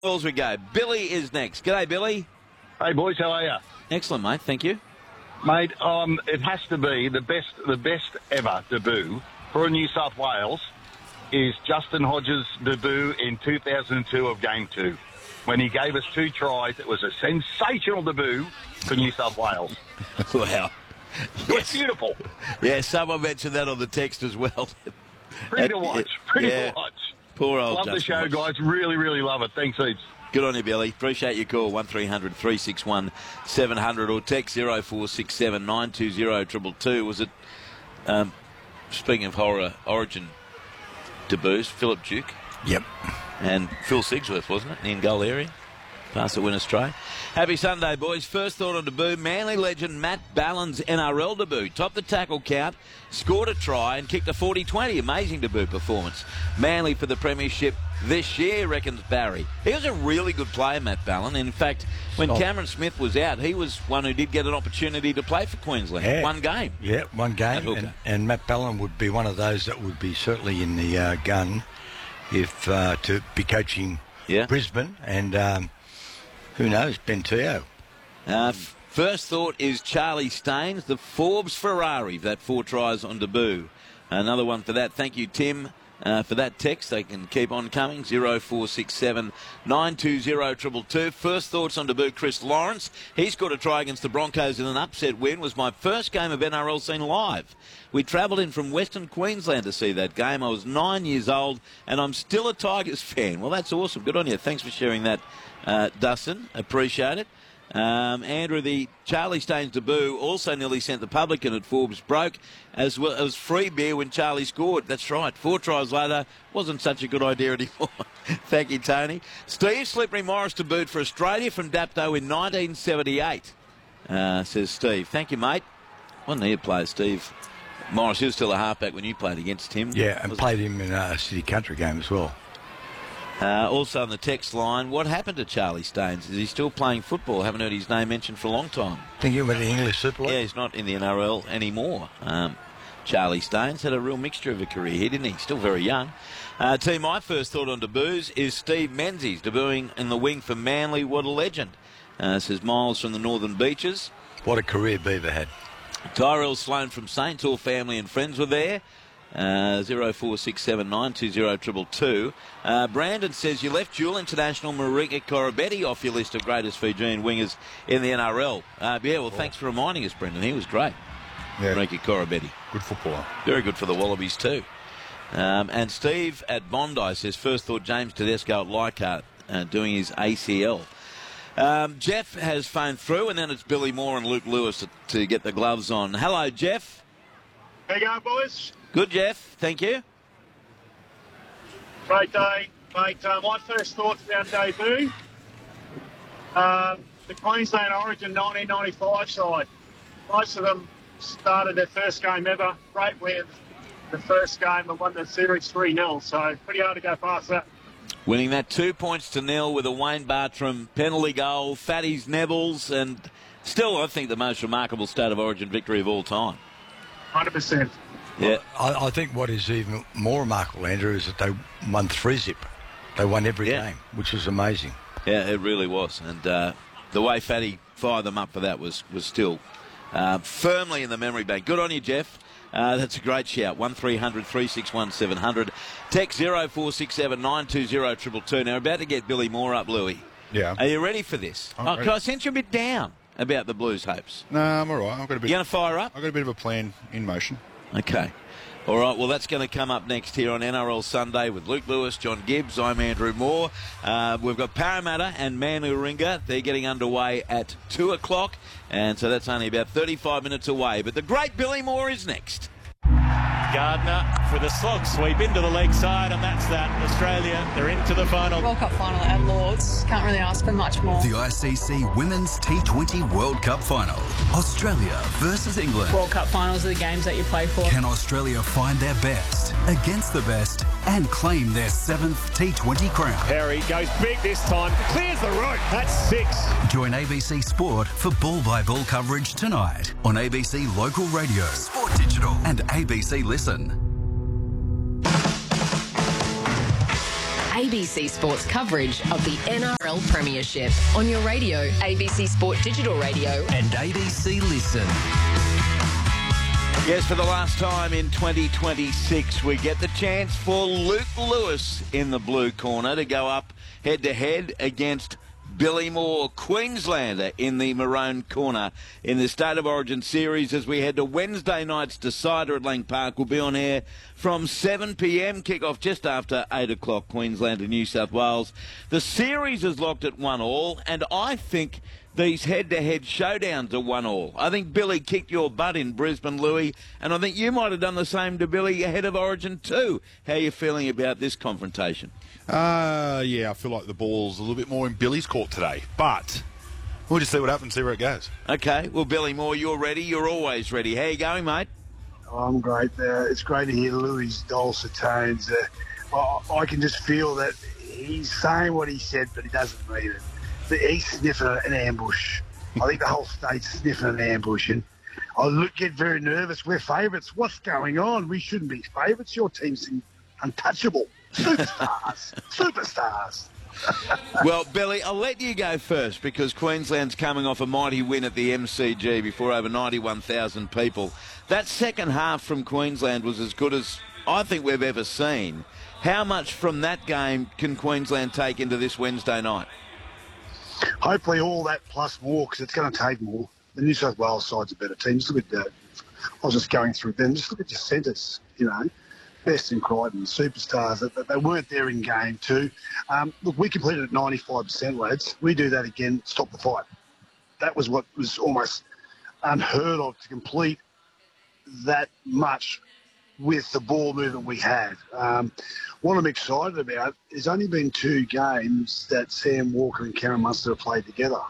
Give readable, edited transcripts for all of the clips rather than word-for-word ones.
As we go, Billy is next. G'day, Billy. Hey boys, how are you? Excellent, mate. Thank you. Mate, it has to be the best ever debut for New South Wales is Justin Hodges' debut in 2002 of Game 2. When he gave us 2 tries, it was a sensational debut for New South Wales. Wow. It was beautiful. Yeah, someone mentioned that on the text as well. Pretty to watch. To watch. Poor old Love Justin the show, Hodges. guys. Really, really love it. Thanks heaps. Good on you, Billy. Appreciate your call. 1300 361 700 or text 0467 920 222. Was it, speaking of horror origin debuts, Philip Duke? Yep. And Phil Sigsworth, wasn't it? In goal area. Past the winner's tray. Happy Sunday, boys. First thought on debut, Manly legend Matt Ballin's NRL debut. Topped the tackle count, scored a try and kicked a 40-20. Amazing debut performance. Manly for the premiership this year, reckons Barry. He was a really good player, Matt Ballin. In fact, when Cameron Smith was out, he was one who did get an opportunity to play for Queensland. Yeah. One game. Yeah, one game. And Matt Ballin would be one of those that would be certainly in the gun if to be coaching Brisbane. And who knows, Ben Teo. First thought is Charlie Staines, the Forbes Ferrari, that 4 tries on debut. Another one for that. Thank you, Tim, for that text. They can keep on coming. 0467 920 222. First thoughts on debut, Chris Lawrence. He scored a try against the Broncos in an upset win. Was my first game of NRL seen live. We travelled in from Western Queensland to see that game. I was 9 years old, and I'm still a Tigers fan. Well, that's awesome. Good on you. Thanks for sharing that, Dustin. Appreciate it. Andrew, the Charlie Staines debut also nearly sent the publican at Forbes broke, as well as free beer when Charlie scored. That's right. 4 tries later, wasn't such a good idea anymore. Thank you, Tony. Steve, Slippery Morris debut for Australia from Dapto in 1978, says Steve. Thank you, mate. Wasn't he a player, Steve? Morris, he was still a halfback when you played against him. Yeah, and played him in a City Country game as well. Also on the text line, what happened to Charlie Staines? Is he still playing football? Haven't heard his name mentioned for a long time. Think he went to the English Super League? Yeah, he's not in the NRL anymore. Charlie Staines had a real mixture of a career here, didn't he? Still very young. Team, my first thought on debuts is Steve Menzies, debuting in the wing for Manly. What a legend. Says Miles from the Northern Beaches. What a career Beaver had. Tyrell Sloan from Saints, all family and friends were there. 0467 920 222. Brandon says you left dual international Marika Korobetti off your list of greatest Fijian wingers in the NRL. Thanks for reminding us, Brendan. He was great. Yeah. Marika Korobetti. Good footballer. Very good for the Wallabies too. And Steve at Bondi says first thought James Tedesco at Leichhardt doing his ACL. Jeff has phoned through, and then it's Billy Moore and Luke Lewis to get the gloves on. Hello, Jeff. How you going, boys? Good, Jeff. Thank you. Great day, mate. My first thoughts about debut. The Queensland Origin 1995 side. Most of them started their first game ever. Great win. The first game and won the series 3-0. So pretty hard to go past that. Winning that 2-0 with a Wayne Bartram penalty goal, Fatty's Neville's, and still I think the most remarkable State of Origin victory of all time. 100%. Yeah. I think what is even more remarkable, Andrew, is that they won 3-0. They won every game, which was amazing. Yeah, it really was. And the way Fatty fired them up for that was still firmly in the memory bank. Good on you, Jeff. That's a great shout. 1300 361 700. Text 0467 920 222. Now, we're about to get Billy Moore up, Louis. Yeah. Are you ready for this? Because I sense you're a bit down about the Blues' hopes. No, I'm all right. You going to fire up? I've got a bit of a plan in motion. Okay. All right, well, that's going to come up next here on NRL Sunday with Luke Lewis, John Gibbs. I'm Andrew Moore. We've got Parramatta and Manu Warringah. They're getting underway at 2 o'clock, and so that's only about 35 minutes away. But the great Billy Moore is next. Gardner for the slog sweep into the leg side, and that's that. Australia, they're into the final. World Cup final at Lords. Can't really ask for much more. The ICC Women's T20 World Cup final. Australia versus England. World Cup finals are the games that you play for. Can Australia find their best against the best and claim their 7th T20 crown? Perry goes big this time. Clears the road. That's 6. Join ABC Sport for ball-by-ball coverage tonight on ABC Local Radio, Sport Digital and ABC Listen. ABC Sports coverage of the NRL Premiership on your radio, ABC Sport Digital Radio and ABC Listen. Yes, for the last time in 2026, we get the chance for Luke Lewis in the blue corner to go up head-to-head against Billy Moore, Queenslander, in the maroon corner in the State of Origin series as we head to Wednesday night's decider at Lang Park. We'll be on air from 7 p.m, kick-off just after 8 o'clock, Queensland and New South Wales. The series is locked at 1-1, and I think these head-to-head showdowns are 1-1. I think Billy kicked your butt in Brisbane, Louis, and I think you might have done the same to Billy ahead of Origin too. How are you feeling about this confrontation? Yeah, I feel like the ball's a little bit more in Billy's court today, but we'll just see what happens, see where it goes. Okay, well, Billy Moore, you're ready. You're always ready. How you going, mate? I'm great. It's great to hear Louis' dulcet tones. I can just feel that he's saying what he said, but he doesn't mean it. He's sniffing an ambush. I think the whole state's sniffing an ambush, and I get very nervous. We're favourites. What's going on? We shouldn't be favourites. Your team's untouchable. Superstars. Well, Billy, I'll let you go first because Queensland's coming off a mighty win at the MCG before over 91,000 people. That second half from Queensland was as good as I think we've ever seen. How much from that game can Queensland take into this Wednesday night? Hopefully all that plus more, because it's going to take more. The New South Wales side's a better team. Just look at I was just going through them. Just look at your centres, Best in Crichton, superstars. They weren't there in game two. Look, we completed at 95%, lads. We do that again, stop the fight. That was what was almost unheard of, to complete that much with the ball movement we had. What I'm excited about, there's only been 2 games that Sam Walker and Cameron Munster have played together.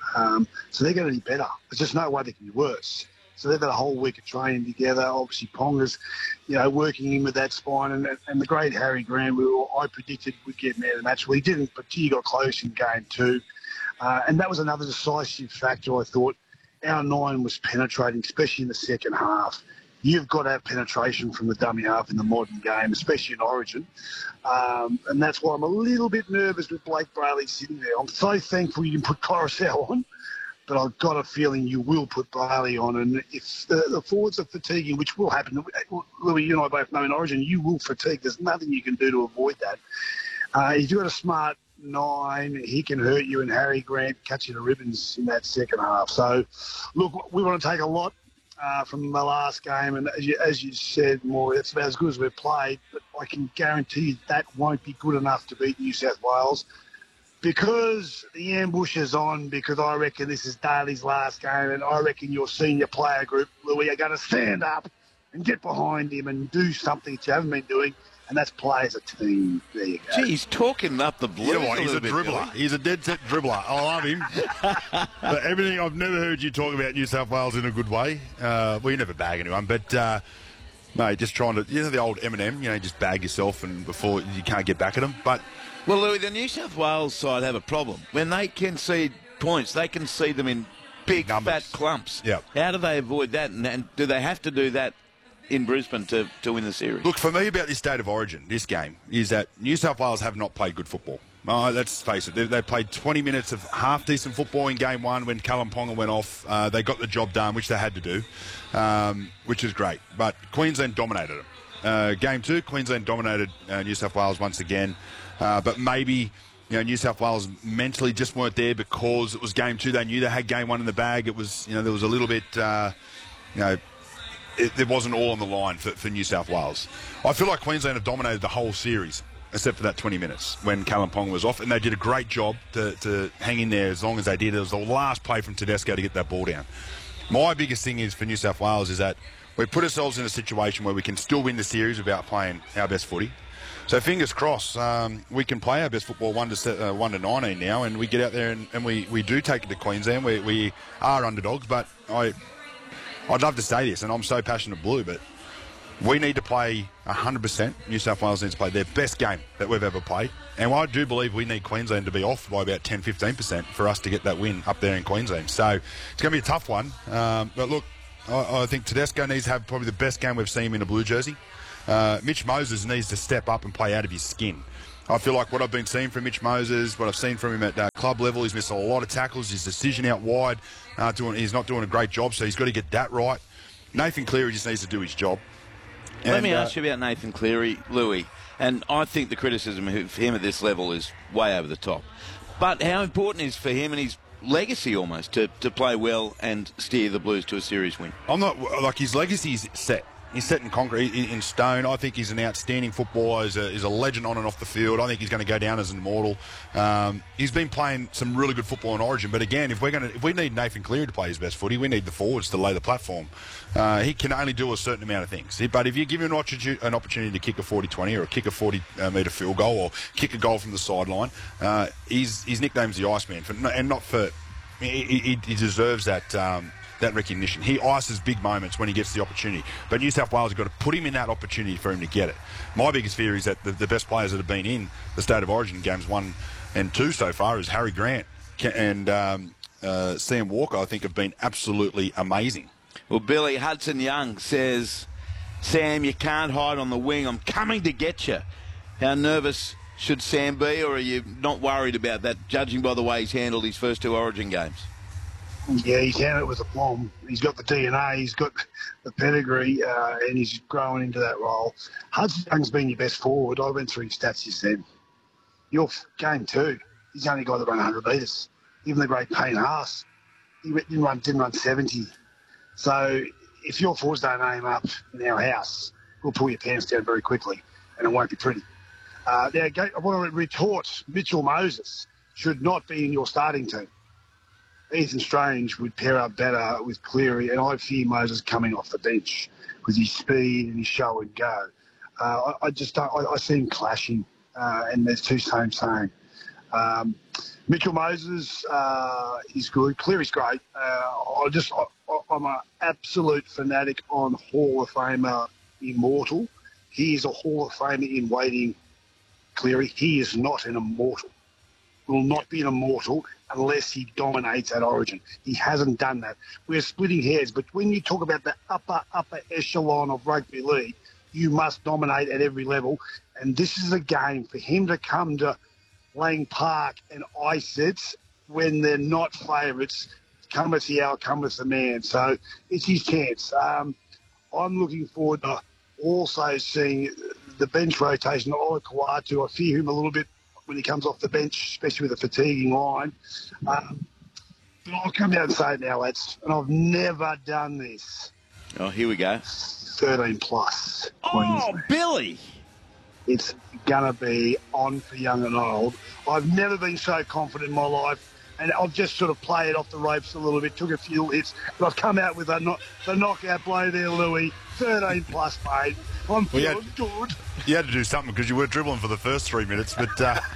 So they're going to be better. There's just no way they can be worse. So they've had a whole week of training together. Obviously, Ponga's, working in with that spine. And the great Harry Grant, I predicted would get man of the match. Well, he didn't, but he got close in game 2. And that was another decisive factor, I thought. Our 9 was penetrating, especially in the second half. You've got to have penetration from the dummy half in the modern game, especially in Origin. And that's why I'm a little bit nervous with Blake Brayley sitting there. I'm so thankful you didn't put Coruscant on. But I've got a feeling you will put Bailey on. And if the forwards are fatiguing, which will happen, Louis, you and I both know in Origin, you will fatigue. There's nothing you can do to avoid that. If you've got a smart 9, he can hurt you, and Harry Grant cuts you to ribbons in that second half. So, look, we want to take a lot from the last game. And as you said, Maury, it's about as good as we've played. But I can guarantee that won't be good enough to beat New South Wales. Because the ambush is on, because I reckon this is Daly's last game, and I reckon your senior player group, Louis, are going to stand up and get behind him and do something that you haven't been doing, and that's play as a team. There you go. Gee, he's talking up the Blues. You know what? He's a dribbler. He's a dead-set dribbler. I love him. But everything, I've never heard you talk about New South Wales in a good way. Well, you never bag anyone, but... mate, just trying to, the old Eminem, just bag yourself and before you can't get back at them. But well, Louis, the New South Wales side have a problem. When they concede points, they concede them in big, fat clumps. Yep. How do they avoid that? And do they have to do that in Brisbane to win the series? Look, for me about this State of Origin, this game, is that New South Wales have not played good football. Let's face it, they played 20 minutes of half-decent football in game 1 when Callum Ponga went off. They got the job done, which they had to do, which is great. But Queensland dominated them. Game 2, Queensland dominated New South Wales once again. But maybe, New South Wales mentally just weren't there because it was game 2. They knew they had game 1 in the bag. It was, there was a little bit, it wasn't all on the line for New South Wales. I feel like Queensland have dominated the whole series, except for that 20 minutes when Callum Ponga was off, and they did a great job to hang in there as long as they did. It was the last play from Tedesco to get that ball down. My biggest thing is for New South Wales is that we put ourselves in a situation where we can still win the series without playing our best footy. So fingers crossed, we can play our best football 1 to 19 now, and we get out there and we do take it to Queensland. We are underdogs, but I'd love to say this, and I'm so passionate blue, but we need to play 100%. New South Wales needs to play their best game that we've ever played. And I do believe we need Queensland to be off by about 10-15% for us to get that win up there in Queensland. So it's going to be a tough one. But look, I think Tedesco needs to have probably the best game we've seen him in a blue jersey. Mitch Moses needs to step up and play out of his skin. I feel like what I've been seeing from Mitch Moses, what I've seen from him at club level, he's missed a lot of tackles. His decision out wide, he's not doing a great job, so he's got to get that right. Nathan Cleary just needs to do his job. Let me ask you about Nathan Cleary, Louis. And I think the criticism of him at this level is way over the top. But how important is for him and his legacy almost to play well and steer the Blues to a series win? I'm not like his legacy is set. He's set in concrete, in stone. I think he's an outstanding footballer. He's a legend on and off the field. I think he's going to go down as an immortal. He's been playing some really good football in Origin. But again, if we need Nathan Cleary to play his best footy, we need the forwards to lay the platform. He can only do a certain amount of things. But if you give him an opportunity to kick a 40-20 or kick a 40-metre field goal or kick a goal from the sideline, his nickname's the Iceman. He deserves that recognition. He ices big moments when he gets the opportunity. But New South Wales have got to put him in that opportunity for him to get it. My biggest fear is that the best players that have been in the State of Origin games 1 and 2 so far is Harry Grant and Sam Walker, I think, have been absolutely amazing. Well, Billy Hudson-Young says, Sam, you can't hide on the wing. I'm coming to get you. How nervous should Sam be, or are you not worried about that, judging by the way he's handled his first 2 Origin games? Yeah, he's handled it with aplomb. He's got the DNA, he's got the pedigree, and he's growing into that role. Hudson Young's been your best forward. I went through his stats just then. Your game 2, he's the only guy that ran 100 metres. Even the great Payne Haas, he didn't run 70. So if your forwards don't aim up in our house, we'll pull your pants down very quickly, and it won't be pretty. I want to retort, Mitchell Moses should not be in your starting team. Ethan Strange would pair up better with Cleary, and I fear Moses coming off the bench with his speed and his show and go. I see him clashing, and there's two same. Mitchell Moses is good. Cleary's great. I'm an absolute fanatic on Hall of Famer Immortal. He is a Hall of Famer in waiting, Cleary. He is not an immortal. Will not be an immortal unless he dominates at Origin. He hasn't done that. We're splitting hairs, but when you talk about the upper echelon of rugby league, you must dominate at every level. And this is a game for him to come to Lang Park and ice it when they're not favourites. Cometh the hour, cometh the man. So it's his chance. I'm looking forward to also seeing the bench rotation of Ola Kawatu. I fear him a little bit when he comes off the bench, especially with a fatiguing line. But I'll come out and say it now, lads, and I've never done this. Oh, here we go. 13 plus. Oh, Queensland. Billy! It's going to be on for young and old. I've never been so confident in my life, and I've just sort of played off the ropes a little bit, took a few hits, but I've come out with the knockout blow there, Louis. 13 plus, mate. I'm feeling good. You had to do something because you were dribbling for the first 3 minutes, but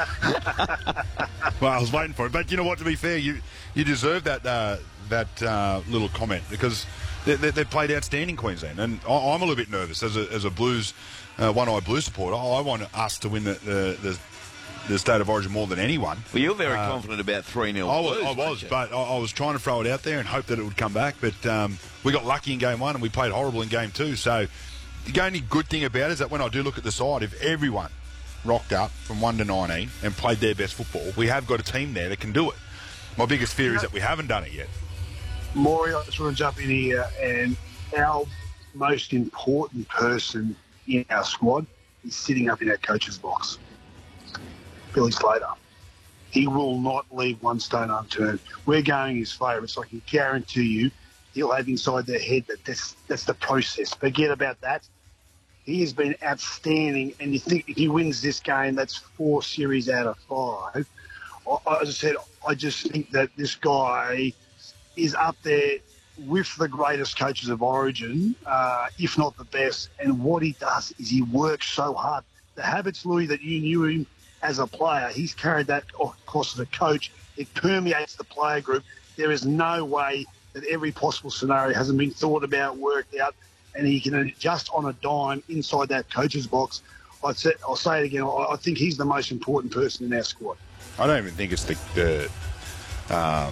well, I was waiting for it. But you know what? To be fair, you deserve that little comment because they played outstanding, Queensland, and I'm a little bit nervous as a Blues one-eye Blues supporter. I want us to win the State of Origin more than anyone. Well, you're very confident about 3-0 Blues. I was, but I was trying to throw it out there and hope that it would come back. But we got lucky in game 1 and we played horrible in game 2. So the only good thing about it is that when I do look at the side, if everyone rocked up from 1 to 19 and played their best football, we have got a team there that can do it. My biggest fear is that we haven't done it yet. Maury, I just want to jump in here, and our most important person in our squad is sitting up in our coach's box. Billy Slater. He will not leave one stone unturned. We're going his favourites. I can guarantee you he'll have inside their head that that's the process. Forget about that. He has been outstanding, and you think if he wins this game, that's 4 series out of 5. As I said, I just think that this guy is up there with the greatest coaches of Origin, if not the best. And what he does is he works so hard. The habits, Louis, that you knew him as a player, he's carried that, of course, as a coach. It permeates the player group. There is no way that every possible scenario hasn't been thought about, worked out, and he can adjust on a dime inside that coach's box. I'll say it again, I think he's the most important person in our squad. I don't even think it's the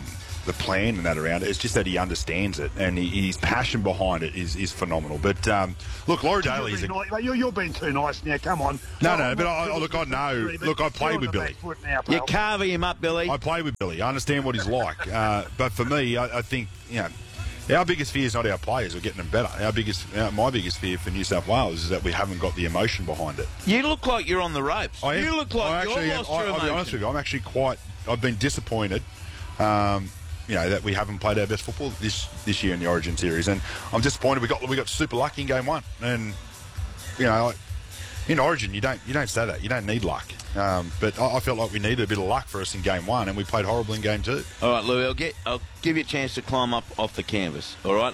the plan and that around it. It's just that he understands it, and his passion behind it is phenomenal. But look, Laurie Daly is you're being too nice now. Come on. No, but I know. Look, I played with Billy. You're carving him up, Billy. I play with Billy. I understand what he's like. But for me, I think, our biggest fear is not our players or getting them better. My biggest fear for New South Wales is that we haven't got the emotion behind it. You look like you're on the ropes. You look like you're lost your emotion. I'll be honest with you. I'm actually I've been disappointed, that we haven't played our best football this year in the Origin series, and I'm disappointed. We got super lucky in game one, and in Origin you don't say that. You don't need luck. But I felt like we needed a bit of luck for us in game one, and we played horrible in game two. All right, Louis, I'll give you a chance to climb up off the canvas. All right,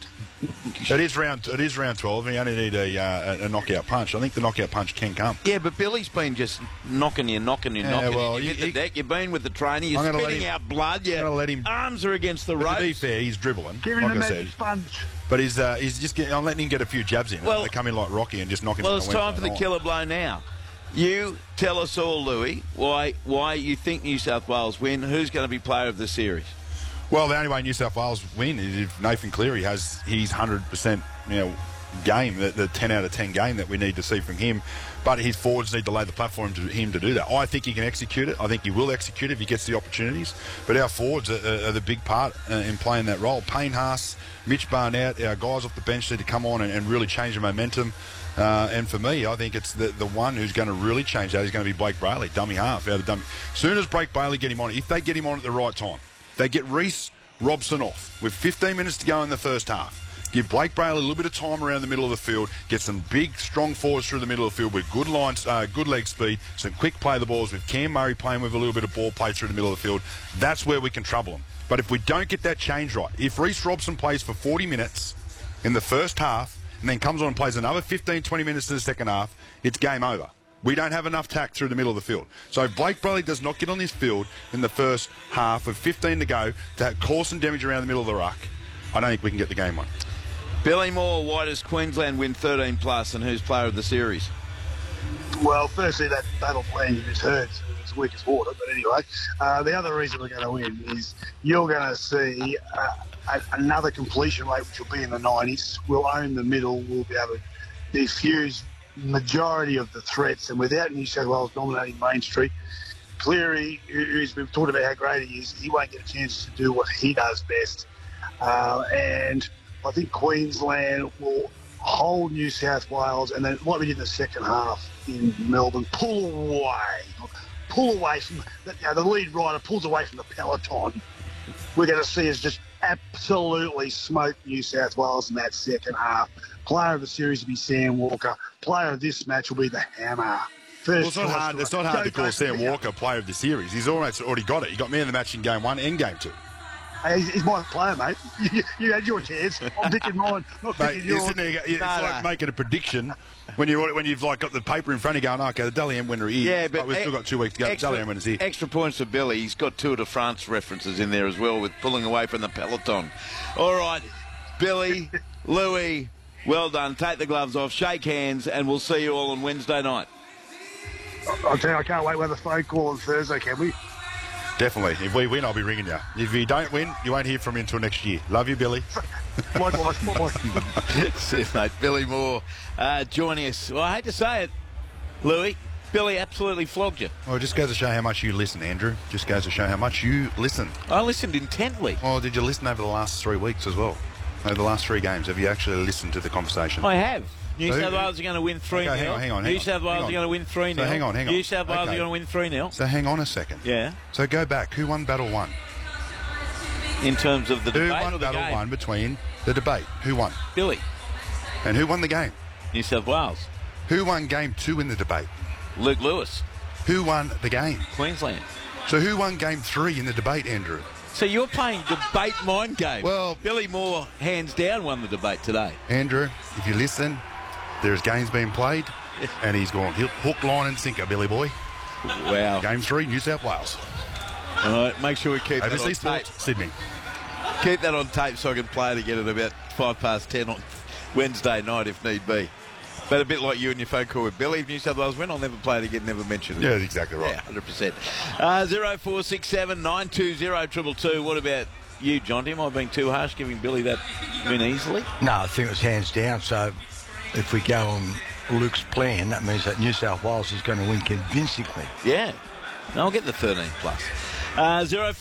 It is round 12, and you only need a knockout punch. I think the knockout punch can come. Yeah, but Billy's been just knocking you. Well, you hit the deck. You've been with the trainer. You're spitting out blood. Your arms are against the ropes. To be fair, he's dribbling. Give him the magic sponge. But he's just I'm letting him get a few jabs in. They come in like Rocky and just knock him. Well, it's time for the killer blow now. You tell us all, Louis, why you think New South Wales win. Who's going to be player of the series? Well, the only way New South Wales win is if Nathan Cleary has his 100% game, the 10 out of 10 game that we need to see from him. But his forwards need to lay the platform to him to do that. I think he can execute it. I think he will execute it if he gets the opportunities. But our forwards are the big part in playing that role. Payne Haas, Mitch Barnett, our guys off the bench need to come on and really change the momentum. And for me, I think it's the one who's going to really change that is going to be Blake Brayley, dummy half. As soon as Blake Brayley get him on, if they get him on at the right time, they get Reece Robson off with 15 minutes to go in the first half. Give Blake Brayley a little bit of time around the middle of the field. Get some big, strong forwards through the middle of the field with good lines, good leg speed, some quick play the balls with Cam Murray playing with a little bit of ball play through the middle of the field. That's where we can trouble them. But if we don't get that change right, if Reece Robson plays for 40 minutes in the first half and then comes on and plays another 15, 20 minutes in the second half, it's game over. We don't have enough tack through the middle of the field. So if Blake Brayley does not get on this field in the first half with 15 to go to cause some damage around the middle of the ruck, I don't think we can get the game won. Billy Moore, why does Queensland win 13 plus, and who's player of the series? Well, firstly, that battle plan you just heard is weak as water. But anyway, the other reason we're going to win is you're going to see another completion rate, which will be in the 90s. We'll own the middle. We'll be able to defuse majority of the threats, and without New South Wales dominating Main Street, Cleary, we've talked about how great he is, he won't get a chance to do what he does best. And I think Queensland will hold New South Wales, and then what we did in the second half in Melbourne, pull away from the lead rider pulls away from the peloton. We're going to see us just absolutely smoke New South Wales in that second half. Player of the series will be Sam Walker. Player of this match will be the Hammer. It's not hard to call Sam Walker player of the series. He's already got it. He got man of the match in game one and game two. He's my player, mate. You had your chance. I'm picking mine, not picking yours. It's like making a prediction when you've like got the paper in front of you going, okay, the Dally M winner is. Yeah, but we've still got 2 weeks to go. The Dally M winner's here. Extra points for Billy. He's got Tour de France references in there as well with pulling away from the peloton. All right, Billy, Louis, well done. Take the gloves off, shake hands, and we'll see you all on Wednesday night. I'll tell you, I can't wait to have a phone call on Thursday, can we? Definitely. If we win, I'll be ringing you. If you don't win, you won't hear from me until next year. Love you, Billy. See you, mate. Billy Moore joining us. Well, I hate to say it, Louis. Billy absolutely flogged you. Well, it just goes to show how much you listen, Andrew. Just goes to show how much you listen. I listened intently. Oh, did you listen over the last 3 weeks as well? Over the last 3 games, have you actually listened to the conversation? I have. New South Wales are going to win 3-0. Hang on. New South Wales are going to win 3-0. So hang on. New South Wales are going to win 3-0. So hang on a second. Yeah. So go back. Who won Battle 1? In terms of the debate or the game? Who won Battle 1 between the debate? Who won? Billy. And who won the game? New South Wales. Who won Game 2 in the debate? Luke Lewis. Who won the game? Queensland. So who won Game 3 in the debate, Andrew? So you're playing debate mind game. Well, Billy Moore, hands down, won the debate today. Andrew, if you listen, there's games being played, and he's gone hook, line and sinker, Billy boy. Wow. Game 3, New South Wales. All right, make sure we keep that on Sports, tape. Sydney. Keep that on tape so I can play it again at about 10:05 on Wednesday night if need be. But a bit like you and your phone call with Billy, if New South Wales win, I'll never play it again, never mention it. Yeah, exactly right. Yeah, 100%. 0467 920 222. What about you, John? Am I being too harsh giving Billy that win easily? No, I think it was hands down. So if we go on Luke's plan, that means that New South Wales is going to win convincingly. Yeah. No, I'll get the 13 plus. 04